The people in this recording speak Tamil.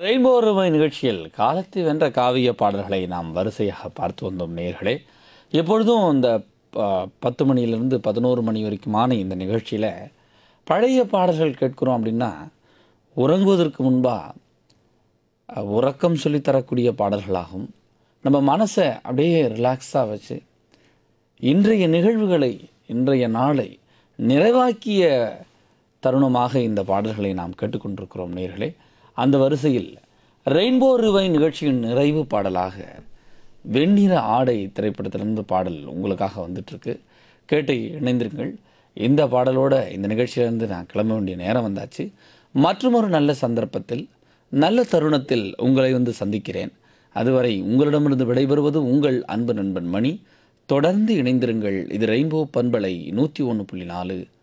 ரெயின்போ ரிவை நிகழ்ச்சியில் காலத்தை வென்ற காவிய பாடல்களை நாம் வரிசையாக பார்த்து வந்தோம் நேயர்களே. எப்பொழுதும் இந்த 10 மணியிலிருந்து 11 மணி வரைக்குமான இந்த நிகழ்ச்சியில் பழைய பாடல்கள் கேட்குறோம் அப்படின்னா, உறங்குவதற்கு முன்பாக உறக்கம் சொல்லித்தரக்கூடிய பாடல்களாகும். நம்ம மனசை அப்படியே ரிலாக்ஸாக வச்சு இன்றைய நிகழ்வுகளை, இன்றைய நாளை நிறைவாக்கிய தருணமாக இந்த பாடல்களை நாம் கேட்டுக்கொண்டிருக்கிறோம் நேயர்களே. அந்த வரிசையில் ரெயின்போ ரிவை நிகழ்ச்சியின் நிறைவு பாடலாக வெண்ணிற ஆடை திரைப்படத்திலிருந்து பாடல் உங்களுக்காக வந்துட்டுருக்கு. கேட்டு இணைந்திருங்கள். இந்த பாடலோடு இந்த நிகழ்ச்சியிலேருந்து நான் கிளம்ப வேண்டிய நேரம் வந்தாச்சு. மற்றொரு நல்ல சந்தர்ப்பத்தில், நல்ல தருணத்தில் உங்களை சந்திக்கிறேன். அதுவரை உங்களிடமிருந்து விடைபெறுவது உங்கள் அன்பு நண்பன் மணி. தொடர்ந்து இணைந்திருங்கள். இது ரெயின்போ பண்பலை 101.4